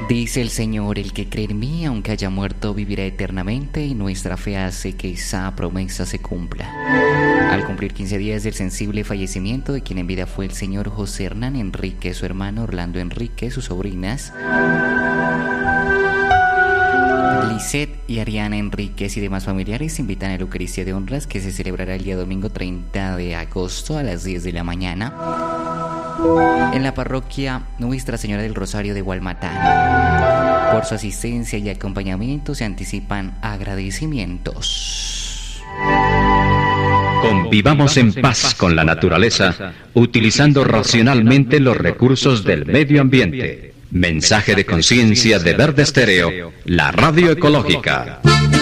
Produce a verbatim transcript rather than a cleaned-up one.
Dice el Señor, el que cree en mí, aunque haya muerto, vivirá eternamente, y nuestra fe hace que esa promesa se cumpla. Al cumplir quince días del sensible fallecimiento de quien en vida fue el señor José Hernán Enrique, su hermano Orlando Enrique, sus sobrinas Lisette y Ariana Enríquez y demás familiares invitan a la Eucaristía de Honras, que se celebrará el día domingo treinta de agosto a las diez de la mañana en la parroquia Nuestra Señora del Rosario de Gualmatán. Por su asistencia y acompañamiento se anticipan agradecimientos. Convivamos en paz con la naturaleza, utilizando racionalmente los recursos del medio ambiente. Mensaje de conciencia de Verde Estéreo, la radio ecológica.